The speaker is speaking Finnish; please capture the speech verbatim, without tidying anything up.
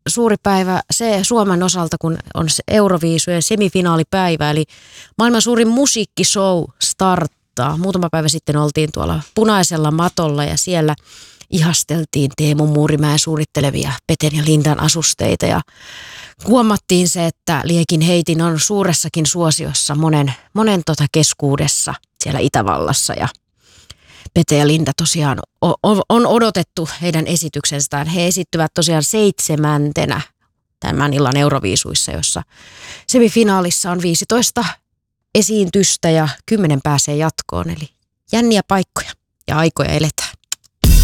suuri päivä se Suomen osalta, kun on se Euroviisujen semifinaalipäivä, eli maailman suurin musiikkishow starttaa. Muutama päivä sitten oltiin tuolla punaisella matolla ja siellä ihasteltiin Teemu Muurimäen suunnittelevia Peten ja Lindan asusteita ja huomattiin se, että Liekin heitin on suuressakin suosiossa monen, monen tota keskuudessa siellä Itävallassa ja Pete ja Linda tosiaan on, on odotettu heidän esityksestään. He esittyvät tosiaan seitsemäntenä tämän illan Euroviisuissa, jossa semifinaalissa on viisitoista esiintystä ja kymmenen pääsee jatkoon. Eli jänniä paikkoja ja aikoja eletään.